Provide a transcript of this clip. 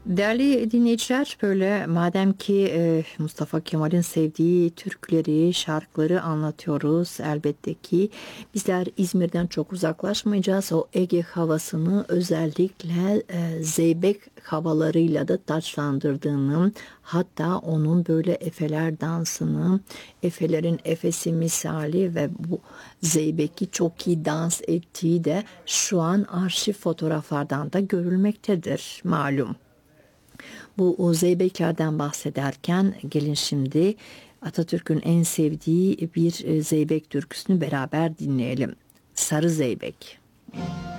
Değerli dinleyiciler, böyle madem ki Mustafa Kemal'in sevdiği türküleri, şarkıları anlatıyoruz, elbette ki bizler İzmir'den çok uzaklaşmayacağız. O Ege havasını özellikle zeybek havalarıyla da taçlandırdığını, hatta onun böyle efeler dansını, efelerin efesi misali ve bu zeybeki çok iyi dans ettiği de şu an arşiv fotoğraflardan da görülmektedir malum. Bu zeybeklerden bahsederken gelin şimdi Atatürk'ün en sevdiği bir zeybek türküsünü beraber dinleyelim. Sarı Zeybek.